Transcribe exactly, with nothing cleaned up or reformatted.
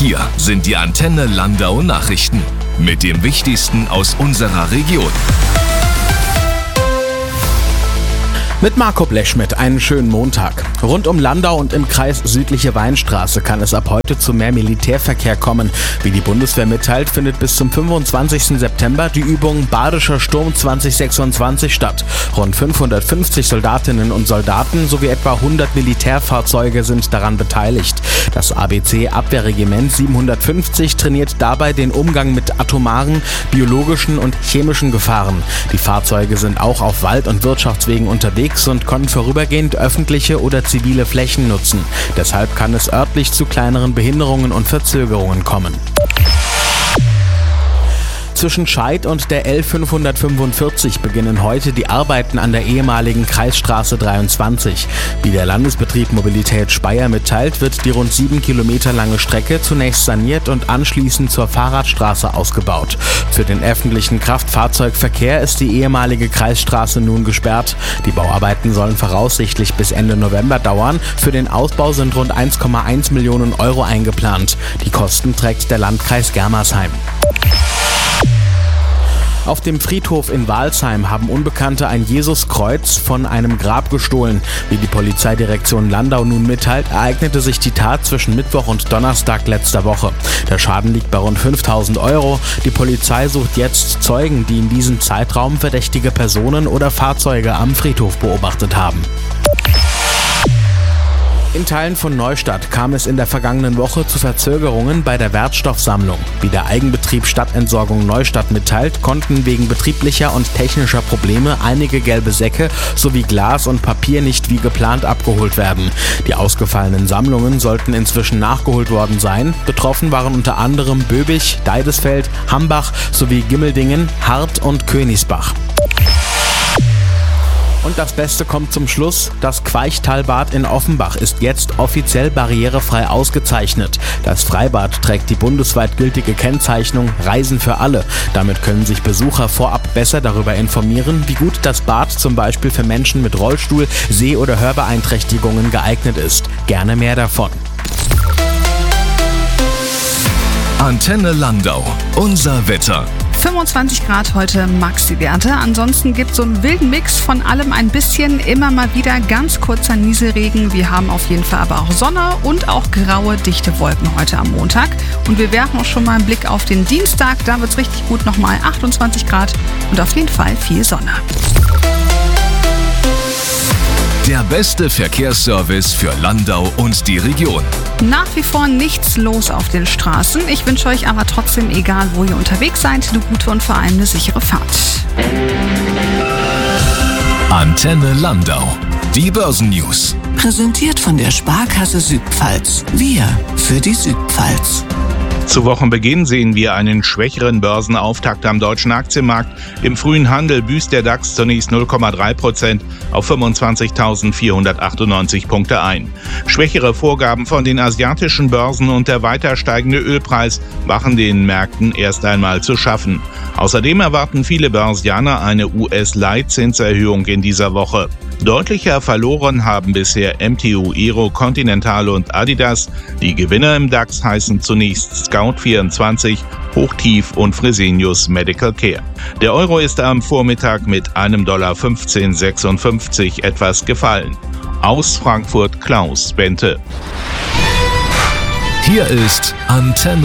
Hier sind die Antenne Landau Nachrichten mit dem Wichtigsten aus unserer Region. Mit Marco Blechschmidt einen schönen Montag. Rund um Landau und im Kreis Südliche Weinstraße kann es ab heute zu mehr Militärverkehr kommen. Wie die Bundeswehr mitteilt, findet bis zum fünfundzwanzigsten September die Übung Badischer Sturm zwanzig sechsundzwanzig statt. Rund fünfhundertfünfzig Soldatinnen und Soldaten sowie etwa hundert Militärfahrzeuge sind daran beteiligt. Das A B C-Abwehrregiment siebenhundertfünfzig trainiert dabei den Umgang mit atomaren, biologischen und chemischen Gefahren. Die Fahrzeuge sind auch auf Wald- und Wirtschaftswegen unterwegs und können vorübergehend öffentliche oder zivile Flächen nutzen. Deshalb kann es örtlich zu kleineren Behinderungen und Verzögerungen kommen. Zwischen Scheid und der L fünfhundertfünfundvierzig beginnen heute die Arbeiten an der ehemaligen Kreisstraße dreiundzwanzig. Wie der Landesbetrieb Mobilität Speyer mitteilt, wird die rund sieben Kilometer lange Strecke zunächst saniert und anschließend zur Fahrradstraße ausgebaut. Für den öffentlichen Kraftfahrzeugverkehr ist die ehemalige Kreisstraße nun gesperrt. Die Bauarbeiten sollen voraussichtlich bis Ende November dauern. Für den Ausbau sind rund eins Komma eins Millionen Euro eingeplant. Die Kosten trägt der Landkreis Germersheim. Auf dem Friedhof in Walsheim haben Unbekannte ein Jesuskreuz von einem Grab gestohlen. Wie die Polizeidirektion Landau nun mitteilt, ereignete sich die Tat zwischen Mittwoch und Donnerstag letzter Woche. Der Schaden liegt bei rund fünftausend Euro. Die Polizei sucht jetzt Zeugen, die in diesem Zeitraum verdächtige Personen oder Fahrzeuge am Friedhof beobachtet haben. In Teilen von Neustadt kam es in der vergangenen Woche zu Verzögerungen bei der Wertstoffsammlung. Wie der Eigenbetrieb Stadtentsorgung Neustadt mitteilt, konnten wegen betrieblicher und technischer Probleme einige gelbe Säcke sowie Glas und Papier nicht wie geplant abgeholt werden. Die ausgefallenen Sammlungen sollten inzwischen nachgeholt worden sein. Betroffen waren unter anderem Böbig, Deidesfeld, Hambach sowie Gimmeldingen, Hart und Königsbach. Und das Beste kommt zum Schluss. Das Queichtalbad in Offenbach ist jetzt offiziell barrierefrei ausgezeichnet. Das Freibad trägt die bundesweit gültige Kennzeichnung Reisen für alle. Damit können sich Besucher vorab besser darüber informieren, wie gut das Bad zum Beispiel für Menschen mit Rollstuhl, Seh- oder Hörbeeinträchtigungen geeignet ist. Gerne mehr davon. Antenne Landau. Unser Wetter. fünfundzwanzig Grad heute Maxi-Werte. Ansonsten gibt es so einen wilden Mix von allem ein bisschen. Immer mal wieder ganz kurzer Nieselregen. Wir haben auf jeden Fall aber auch Sonne und auch graue, dichte Wolken heute am Montag. Und wir werfen auch schon mal einen Blick auf den Dienstag. Da wird es richtig gut, nochmal achtundzwanzig Grad und auf jeden Fall viel Sonne. Der beste Verkehrsservice für Landau und die Region. Nach wie vor nichts los auf den Straßen. Ich wünsche euch aber trotzdem, egal wo ihr unterwegs seid, eine gute und vor allem eine sichere Fahrt. Antenne Landau. Die Börsennews. Präsentiert von der Sparkasse Südpfalz. Wir für die Südpfalz. Zu Wochenbeginn sehen wir einen schwächeren Börsenauftakt am deutschen Aktienmarkt. Im frühen Handel büßt der DAX zunächst null Komma drei Prozent auf fünfundzwanzigtausendvierhundertachtundneunzig Punkte ein. Schwächere Vorgaben von den asiatischen Börsen und der weiter steigende Ölpreis machen den Märkten erst einmal zu schaffen. Außerdem erwarten viele Börsianer eine U S-Leitzinserhöhung in dieser Woche. Deutlicher verloren haben bisher M T U, Aero, Continental und Adidas. Die Gewinner im DAX heißen zunächst Scout vierundzwanzig, Hochtief und Fresenius Medical Care. Der Euro ist am Vormittag mit einem Dollar fünfzehn Komma sechsundfünfzig etwas gefallen. Aus Frankfurt Klaus Bente. Hier ist Antenne